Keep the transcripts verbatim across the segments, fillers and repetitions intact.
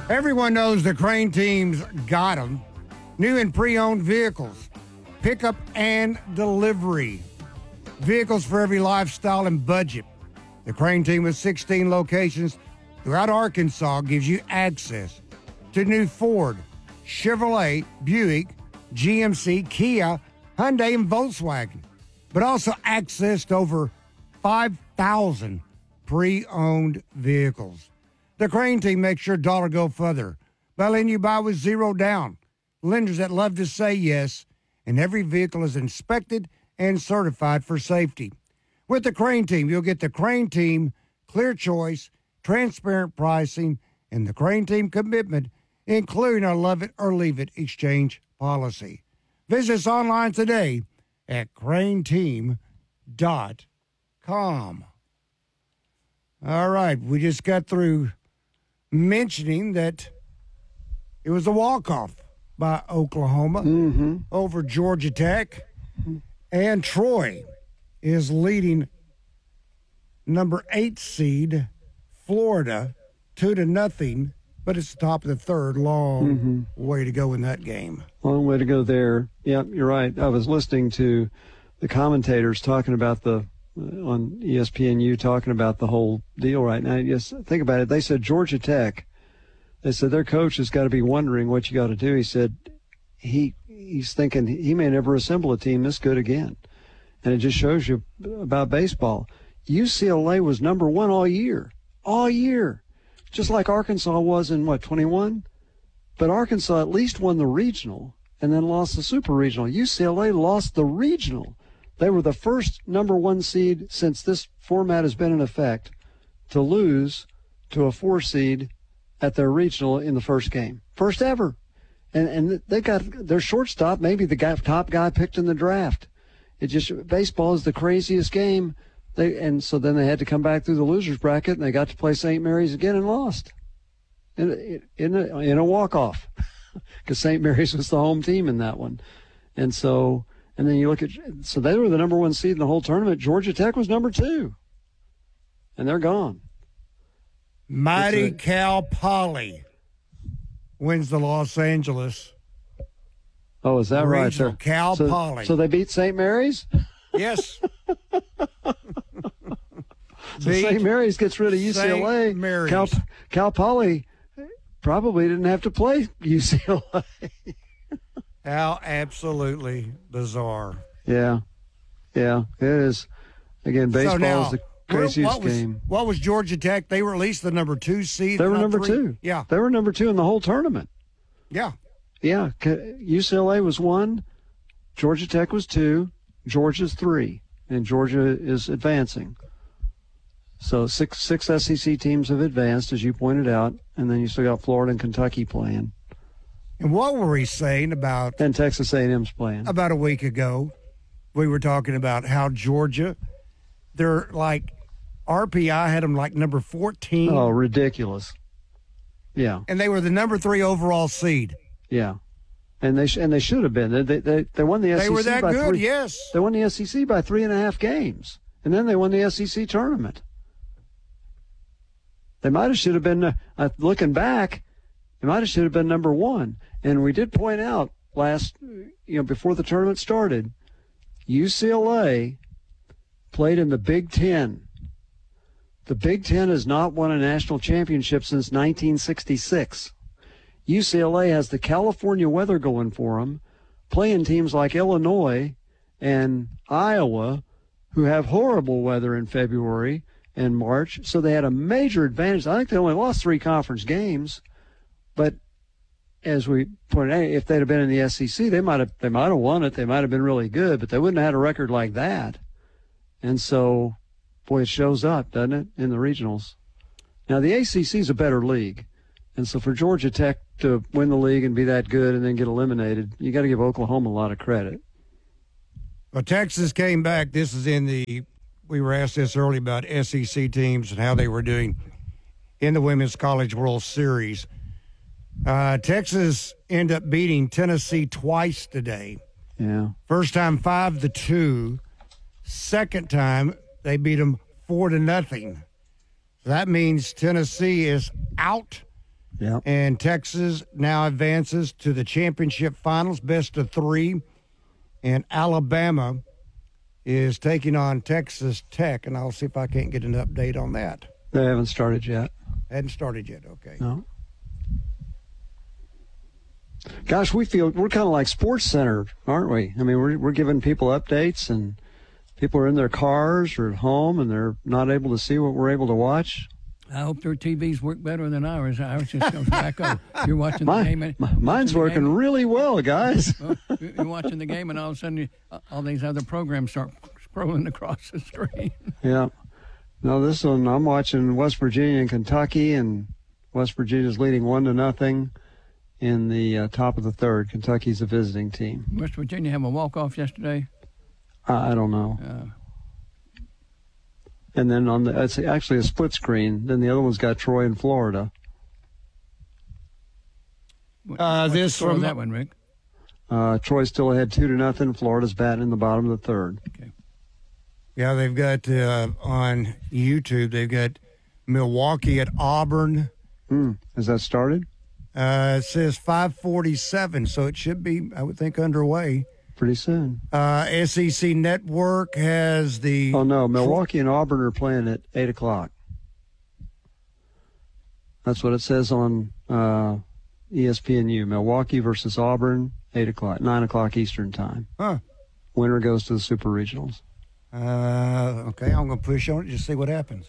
Everyone knows the Crane team's got them. New and pre-owned vehicles, pickup and delivery. Vehicles for every lifestyle and budget. The Crane team with sixteen locations throughout Arkansas gives you access to new Ford, Chevrolet, Buick, G M C, Kia, Hyundai, and Volkswagen, but also access to over five thousand pre-owned vehicles. The Crane team makes your dollar go further by letting you buy with zero down. Lenders that love to say yes, and every vehicle is inspected and certified for safety. With the Crane team, you'll get the Crane team clear choice, transparent pricing, and the Crane team commitment, including our love it or leave it exchange policy. Visit us online today at crane team dot com. All right, we just got through mentioning that it was a walk-off by Oklahoma mm-hmm. over Georgia Tech, and Troy is leading number eight seed Florida two to nothing, but it's the top of the third. Long mm-hmm. way to go in that game. Long way to go there. Yeah, you're right. I was listening to the commentators talking about the uh, on E S P N U talking about the whole deal right now. Yes, think about it. They said Georgia Tech. They said their coach has got to be wondering what you got to do. He said he he's thinking he may never assemble a team this good again, and it just shows you about baseball. U C L A was number one all year, all year, just like Arkansas was in what twenty-one. But Arkansas at least won the regional and then lost the super regional. U C L A lost the regional. They were the first number one seed since this format has been in effect to lose to a four seed at their regional in the first game. First ever. And and they got their shortstop, maybe the guy, top guy picked in the draft. It just, baseball is the craziest game. They And so then they had to come back through the loser's bracket, and they got to play Saint Mary's again and lost in, in, a, in a walk-off because Saint Mary's was the home team in that one. And so, and then you look at, so they were the number one seed in the whole tournament. Georgia Tech was number two, and they're gone. Mighty Cal Poly wins the Los Angeles. Oh, is that right? Regional. Cal so, Poly. So they beat Saint Mary's? Yes. So Saint Mary's gets rid of U C L A. Saint Mary's. Cal, Cal Poly probably didn't have to play U C L A. How absolutely bizarre. Yeah. Yeah, it is. Again, baseball so now, is the craziest what was, game. What was Georgia Tech? They were at least the number two seed. They were number three. two. Yeah. They were number two in the whole tournament. Yeah. Yeah. U C L A was one. Georgia Tech was two. Georgia's three. And Georgia is advancing. So six six S E C teams have advanced, as you pointed out, and then you still got Florida and Kentucky playing. And what were we saying about... And Texas A and M's playing. About a week ago, we were talking about how Georgia, they're like, R P I had them like number fourteen. Oh, ridiculous. Yeah. And they were the number three overall seed. Yeah. And they sh- and they should have been. They, they, they, they won the S E C They were that by good, three, yes. They won the S E C by three and a half games. And then they won the S E C tournament. They might have should have been, uh, looking back, they might have should have been number one. And we did point out last, you know, before the tournament started, U C L A played in the Big Ten. The Big Ten has not won a national championship since nineteen sixty-six. U C L A has the California weather going for them, playing teams like Illinois and Iowa, who have horrible weather in February and March, so they had a major advantage. I think they only lost three conference games, but as we pointed out, if they'd have been in the S E C, they might have they might have won it. They might have been really good, but they wouldn't have had a record like that. And so, boy, it shows up, doesn't it, in the regionals? Now, the A C C is a better league, and so for Georgia Tech to win the league and be that good and then get eliminated, you got to give Oklahoma a lot of credit. Well, Texas came back. This is in the we were asked this earlier about S E C teams and how they were doing in the Women's College World Series. Uh, Texas ended up beating Tennessee twice today. Yeah. First time five to two. Second time they beat them four to nothing. So that means Tennessee is out Yeah. And Texas now advances to the championship finals, best of three. And Alabama is taking on Texas Tech, and I'll see if I can't get an update on that. They haven't started yet. Hadn't started yet, okay. No. Gosh, we feel we're kind of like Sports Center, aren't we? I mean, we're we're giving people updates, and people are in their cars or at home, and they're not able to see what we're able to watch. I hope their T Vs work better than ours. Ours just goes back up. You're watching the Mine, game. And, m- mine's the working game. really well, guys. Well, you're watching the game, and all of a sudden, you, all these other programs start scrolling across the screen. Yeah. No, this one, I'm watching West Virginia and Kentucky, and West Virginia's leading one to nothing in the uh, top of the third. Kentucky's a visiting team. West Virginia have a walk-off yesterday. I, I don't know. Uh, And then on the, it's actually a split screen. Then the other one's got Troy in Florida. Uh, this from from that one, Rick. Uh, Troy's still ahead two to nothing. Florida's batting in the bottom of the third. Okay. Yeah, they've got uh, on YouTube, they've got Milwaukee at Auburn. Hmm. Has that started? Uh, it says five forty-seven, so it should be, I would think, underway. Pretty soon. Uh, S E C Network has the... Oh, no. Milwaukee and Auburn are playing at eight o'clock. That's what it says on uh, E S P N U. Milwaukee versus Auburn, eight o'clock, nine o'clock Eastern time. Huh. Winner goes to the Super Regionals. Uh, okay, I'm going to push on it, just see what happens.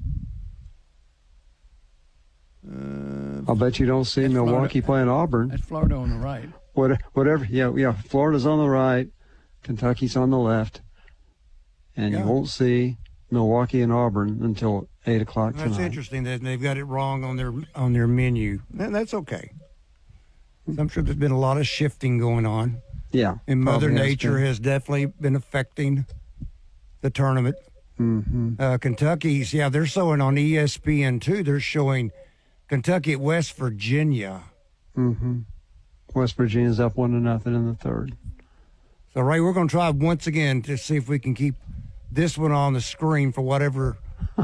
Uh, I'll bet you don't see That's Milwaukee Florida. playing Auburn. That's Florida on the right. What, whatever. Yeah, yeah. Florida's on the right. Kentucky's on the left. And Yeah. you won't see Milwaukee and Auburn until eight o'clock tonight. That's interesting that they've got it wrong on their on their menu. And that's okay. I'm sure there's been a lot of shifting going on. Yeah. And Mother probably has Nature been. has definitely been affecting the tournament. Mm-hmm. Uh, Kentucky's, yeah, they're showing on E S P N too. They're showing Kentucky at West Virginia. Mm-hmm. West Virginia's up one to nothing in the third. So, Ray, we're going to try once again to see if we can keep this one on the screen for whatever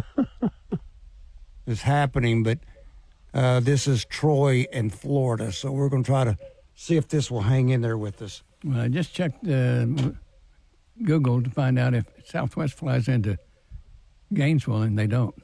is happening. But uh, this is Troy and Florida, so we're going to try to see if this will hang in there with us. Well, I just checked uh, Google to find out if Southwest flies into Gainesville, and they don't.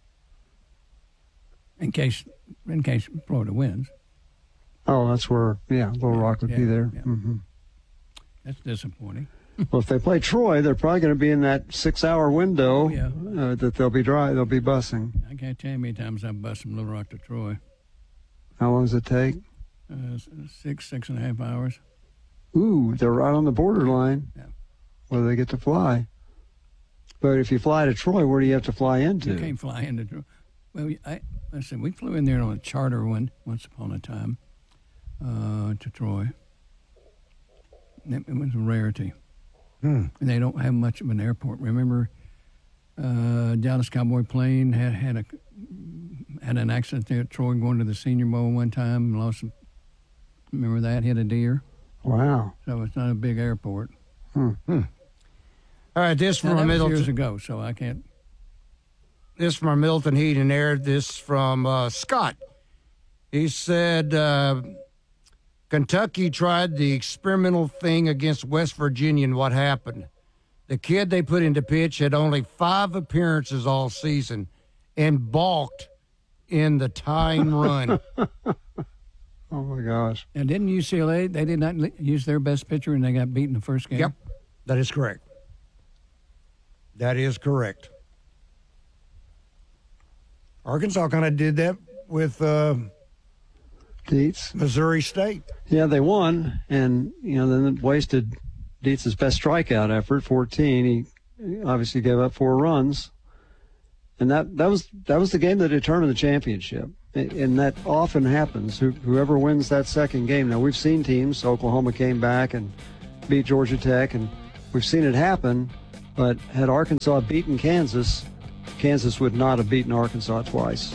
In case, in case Florida wins. Oh, that's where, yeah, Little Rock would yeah, be there. yeah. Mm-hmm. That's disappointing. Well, if they play Troy, they're probably going to be in that six-hour window Oh, yeah. uh, that they'll be dry. They'll be busing. I can't tell you how many times I've bused from Little Rock to Troy. How long does it take? Uh, six, six and a half hours. Ooh, they're right on the borderline. Yeah. Where they get to fly. But if you fly to Troy, where do you have to fly into? You can't fly into Troy. Well, I, I said we flew in there on a charter one once upon a time uh, to Troy. It, it was a rarity. Hmm. And they don't have much of an airport. Remember, uh, Dallas Cowboy plane had had a had an accident there at Troy going to the Senior Bowl one time and lost. Some, remember that? Hit a deer. Wow. So it's not a big airport. Hmm. Hmm. All right, this Now, from that our was Middleton. years ago, so I can't. This from our Middleton Heat and Air. This from uh, Scott. He said uh, Kentucky tried the experimental thing against West Virginia, and what happened? The kid they put into pitch had only five appearances all season and balked in the tying run. Oh, my gosh. And didn't U C L A? They did not li- use their best pitcher, and they got beaten the first game. Yep, that is correct. That is correct. Arkansas kind of did that with uh, Dietz. Missouri State. Yeah, they won, and, you know, then it wasted Dietz's best strikeout effort, fourteen. He obviously gave up four runs. And that, that was that was the game that determined the championship. And that often happens. Who, whoever wins that second game. Now, we've seen teams. Oklahoma came back and beat Georgia Tech, and we've seen it happen. But had Arkansas beaten Kansas, Kansas would not have beaten Arkansas twice.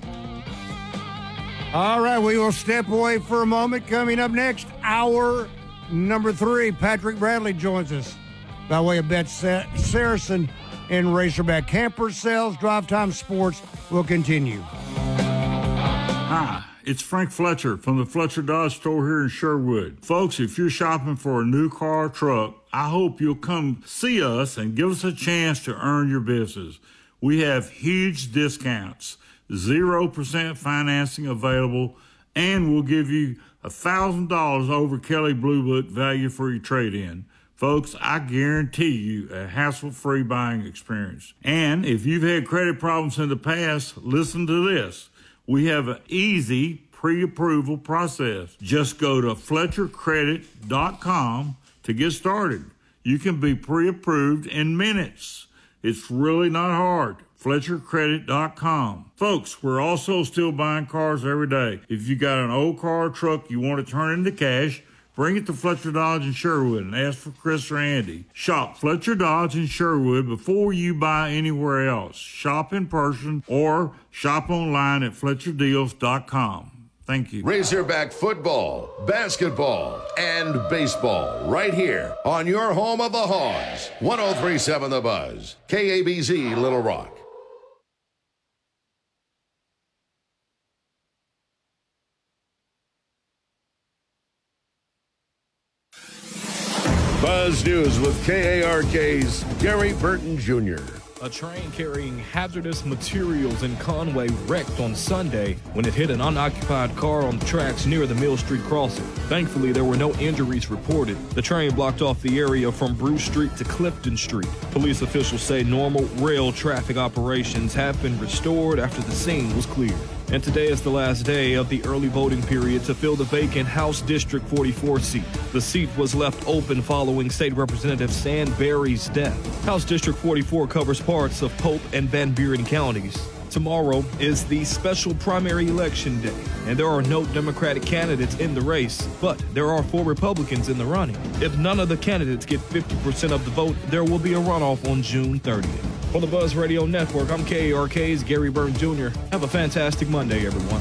All right, we will step away for a moment. Coming up next, hour number three, Patrick Bradley joins us by way of Bet Saracen and Razorback. Camper Sales, Drive Time Sports will continue. Hi, It's Frank Fletcher from the Fletcher Dodge store here in Sherwood. Folks, if you're shopping for a new car or truck, I hope you'll come see us and give us a chance to earn your business. We have huge discounts, zero percent financing available, and we'll give you one thousand dollars over Kelly Blue Book value for your trade-in. Folks, I guarantee you a hassle-free buying experience. And if you've had credit problems in the past, listen to this. We have an easy pre-approval process. Just go to Fletcher Credit dot com to get started. You can be pre-approved in minutes. It's really not hard. Fletcher Credit dot com. Folks, we're also still buying cars every day. If you got an old car or truck you want to turn into cash, bring it to Fletcher Dodge in Sherwood and ask for Chris or Andy. Shop Fletcher Dodge in Sherwood before you buy anywhere else. Shop in person or shop online at Fletcher Deals dot com. Thank you. Razorback football, basketball, and baseball right here on your home of the Hogs. one oh three point seven The Buzz. K A B Z Little Rock. Buzz News with K A R K's Gary Burton Junior A train carrying hazardous materials in Conway wrecked on Sunday when it hit an unoccupied car on the tracks near the Mill Street crossing. Thankfully, there were no injuries reported. The train blocked off the area from Bruce Street to Clifton Street. Police officials say normal rail traffic operations have been restored after the scene was cleared. And today is the last day of the early voting period to fill the vacant House District forty-four seat. The seat was left open following State Representative Sam Berry's death. House District forty-four covers parts of Pope and Van Buren counties. Tomorrow is the special primary election day, and there are no Democratic candidates in the race, but there are four Republicans in the running. If none of the candidates get fifty percent of the vote, there will be a runoff on June thirtieth. For the Buzz Radio Network, I'm K A R K's Gary Burton Junior Have a fantastic Monday, everyone.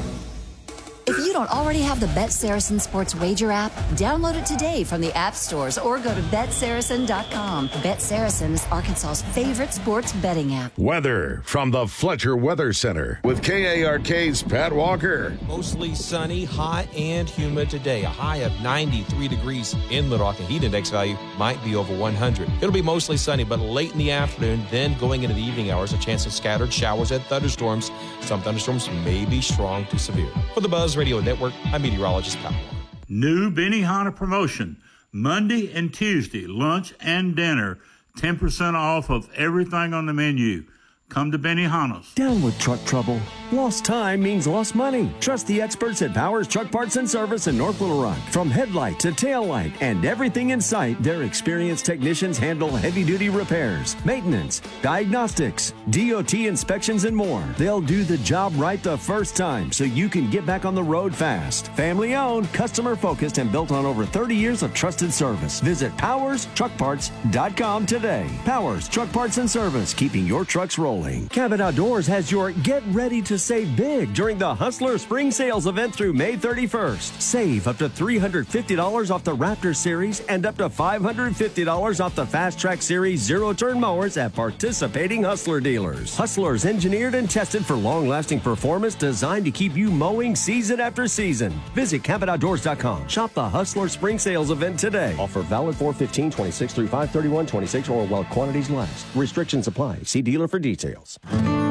If you don't already have the Bet Saracen Sports Wager app, download it today from the app stores or go to Bet Saracen dot com. Bet Saracen is Arkansas's favorite sports betting app. Weather from the Fletcher Weather Center with K A R K's Pat Walker. Mostly sunny, hot, and humid today. A high of ninety-three degrees in Little Rock. The heat index value might be over one hundred. It'll be mostly sunny, but late in the afternoon, then going into the evening hours, a chance of scattered showers and thunderstorms. Some thunderstorms may be strong to severe. For the Buzz Radio Network, I'm meteorologist Pat Walker. New Benihana promotion. Monday and Tuesday, lunch and dinner, ten percent off of everything on the menu. Come to Benihana's. Down with truck trouble. Lost time means lost money. Trust the experts at Powers Truck Parts and Service in North Little Rock. From headlight to tail light and everything in sight, their experienced technicians handle heavy-duty repairs, maintenance, diagnostics, D O T inspections, and more. They'll do the job right the first time so you can get back on the road fast. Family-owned, customer-focused, and built on over thirty years of trusted service. Visit Powers Truck Parts dot com today. Powers Truck Parts and Service, keeping your trucks rolling. Cabot Outdoors has your Get Ready to Save Big during the Hustler Spring Sales event through May thirty-first. Save up to three hundred fifty dollars off the Raptor Series and up to five hundred fifty dollars off the Fast Track Series zero-turn mowers at participating Hustler dealers. Hustler's engineered and tested for long-lasting performance designed to keep you mowing season after season. Visit Cabot Outdoors dot com. Shop the Hustler Spring Sales event today. Offer valid four fifteen twenty-six through five thirty-one twenty-six or while quantities last. Restrictions apply. See dealer for details.